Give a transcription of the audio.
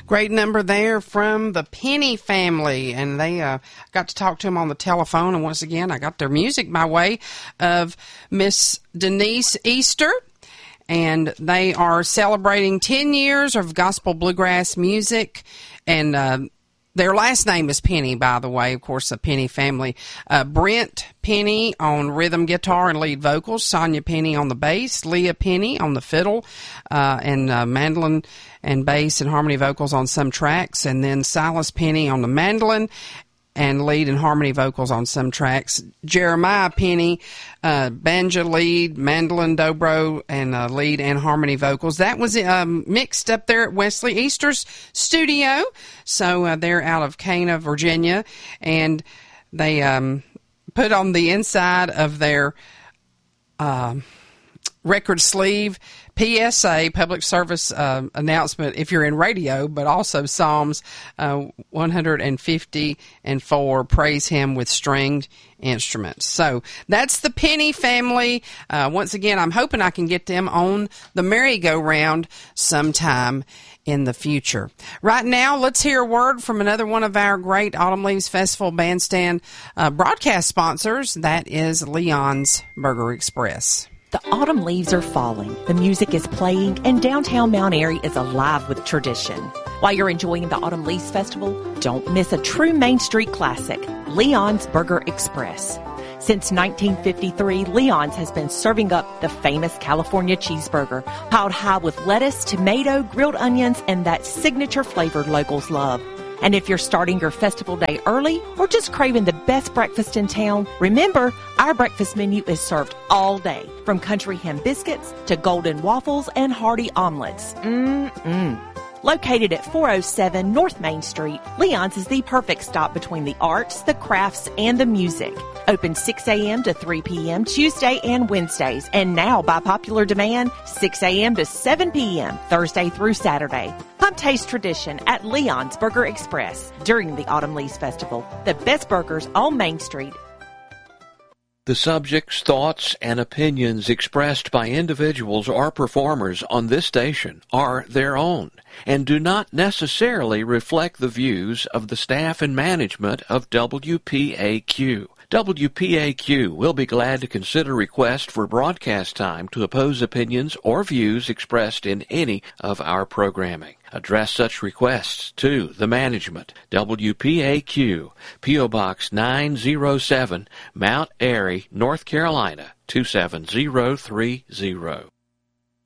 Great number there from the Penny family, and they got to talk to them on the telephone, and once again, I got their music by way of Miss Denise Easter, and they are celebrating 10 years of gospel bluegrass music, and their last name is Penny, by the way, of course, the Penny family. Brent Penny on rhythm guitar and lead vocals, Sonia Penny on the bass, Leah Penny on the fiddle, and mandolin and bass and harmony vocals on some tracks, and then Silas Penny on the mandolin and lead and harmony vocals on some tracks. Jeremiah Penny, banjo lead, mandolin, dobro, and lead and harmony vocals. That was mixed up there at Wesley Easter's studio. So they're out of Cana, Virginia, and they put on the inside of their record sleeve PSA, public service announcement, if you're in radio, but also Psalms 150:4, praise him with stringed instruments. So that's the Penny family. Once again, I'm hoping I can get them on the merry-go-round sometime in the future. Right now, let's hear a word from another one of our great Autumn Leaves Festival Bandstand broadcast sponsors. That is Leon's Burger Express. The autumn leaves are falling, the music is playing, and downtown Mount Airy is alive with tradition. While you're enjoying the Autumn Leaves Festival, don't miss a true Main Street classic, Leon's Burger Express. Since 1953, Leon's has been serving up the famous California cheeseburger, piled high with lettuce, tomato, grilled onions, and that signature flavor locals love. And if you're starting your festival day early or just craving the best breakfast in town, remember, our breakfast menu is served all day, from country ham biscuits to golden waffles and hearty omelets. Located at 407 North Main Street, Leon's is the perfect stop between the arts, the crafts, and the music. Open 6 a.m. to 3 p.m. Tuesday and Wednesdays, and now, by popular demand, 6 a.m. to 7 p.m. Thursday through Saturday. Come taste tradition at Leon's Burger Express during the Autumn Leaves Festival. The best burgers on Main Street. The subjects, thoughts, and opinions expressed by individuals or performers on this station are their own and do not necessarily reflect the views of the staff and management of WPAQ. WPAQ will be glad to consider requests for broadcast time to oppose opinions or views expressed in any of our programming. Address such requests to the management. WPAQ, P.O. Box 907, Mount Airy, North Carolina, 27030.